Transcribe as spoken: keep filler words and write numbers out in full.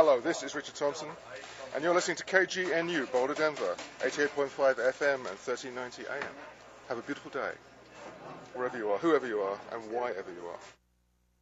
Hello, this is Richard Thompson, and you're listening to K G N U, Boulder, Denver, eighty-eight point five F M and thirteen ninety A M. Have a beautiful day, wherever you are, whoever you are, and whyever you are.